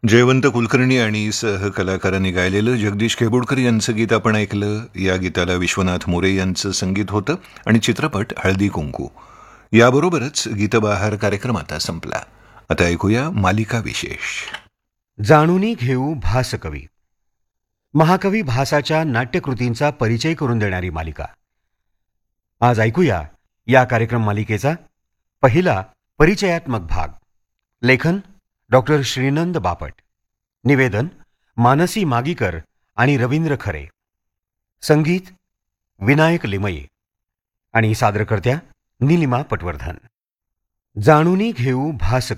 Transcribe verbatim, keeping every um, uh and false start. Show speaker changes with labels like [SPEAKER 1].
[SPEAKER 1] जयवंत कुलकर्णी आणि सहकलाकारांनी गायलेलं जगदीश केबुडकर यांचं गीत आपण ऐकलं. या गीताला विश्वनाथ मोरे यांचं संगीत होतं आणि चित्रपट हळदी कुंकू. याबरोबरच गीतबहार कार्यक्रम आता संपला. आता ऐकूया मालिका विशेष.
[SPEAKER 2] जाणूनी घेऊ भासकवी. महाकवी भासाच्या नाट्यकृतींचा परिचय करून देणारी मालिका. आज ऐकूया या कार्यक्रम मालिकेचा पहिला परिचयात्मक भाग. लेखन डॉक्टर श्रीनंद बापट. निवेदन मानसी मागीकर आणि रवींद्र खरे. संगीत विनायक लिमये आणि सादरकर्त्या नीलिमा पटवर्धन. जाणूनी घेऊ भासकवी.